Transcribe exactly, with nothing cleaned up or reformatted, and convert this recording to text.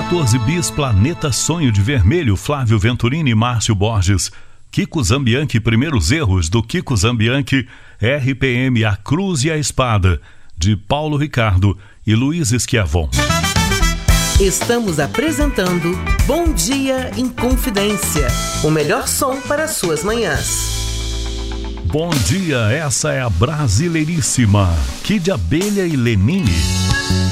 quatorze bis, Planeta Sonho de Vermelho, Flávio Venturini e Márcio Borges. Kiko Zambianchi, Primeiros Erros, do Kiko Zambianchi. R P M, A Cruz e a Espada, de Paulo Ricardo e Luiz Schiavon. Estamos apresentando Bom Dia em Confidência, o melhor som para suas manhãs. Bom dia, essa é a Brasileiríssima, Kid Abelha e Lenine.